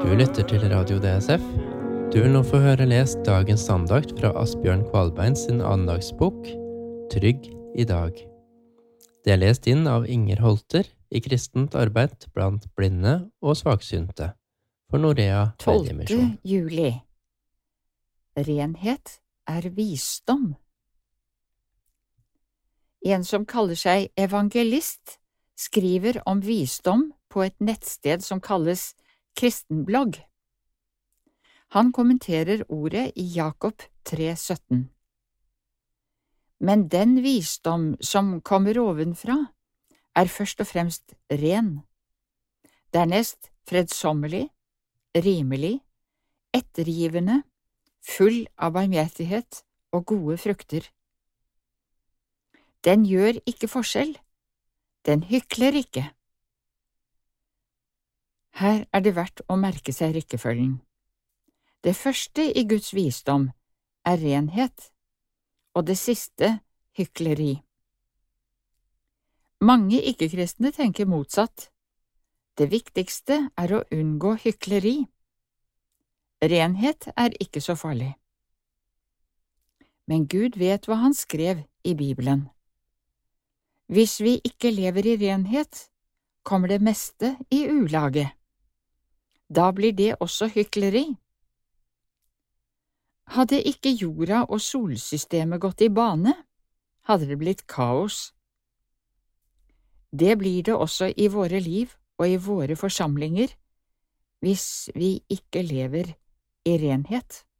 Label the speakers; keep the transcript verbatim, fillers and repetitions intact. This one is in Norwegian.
Speaker 1: Du lytter til Radio D S F. Du vil nå få høre lest dagens andakt fra Asbjørn Kvalbein sin andagsbok Trygg i dag. Det er lest inn av Inger Holter i kristent arbeid blant blinde og svaksynte for Norea Mediemisjon.
Speaker 2: tolvte juli. Renhet er visdom. En som kaller seg evangelist, skriver om visdom på et nettsted som kalles Kristenblogg. Han kommenterer ordet i Jakob tre sytten. Men den visdom som kommer ovenfra, er først og fremst ren, dernest fredsommelig, rimelig, ettergivende, full av barmhjertighet og gode frukter. Den gjør ikke forskjell, den hykler ikke. Her er det verdt å merke seg rekkefølgen. Det første i Guds visdom er renhet, og det siste hykleri. Mange ikke-kristne tenker motsatt. Det viktigste er å unngå hykleri. Renhet er ikke så farlig. Men Gud vet hva han skrev i Bibelen. Hvis vi ikke lever i renhet, kommer det meste i ulage. Da blir det også hykleri. Hadde ikke jorda og solsystemet gått i bane, hadde det blitt kaos. Det blir det også i våre liv og i våre forsamlinger, hvis vi ikke lever i renhet.